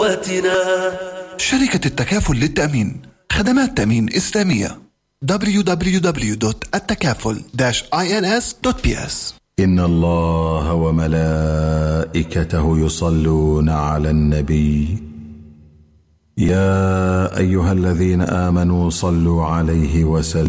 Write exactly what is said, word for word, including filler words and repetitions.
شركة التكافل للتأمين، خدمات تأمين إسلامية. دبليو دبليو دبليو دوت التكافل داش آي إن إس دوت بي إس. إن الله وملائكته يصلون على النبي يا أيها الذين آمنوا صلوا عليه وسلموا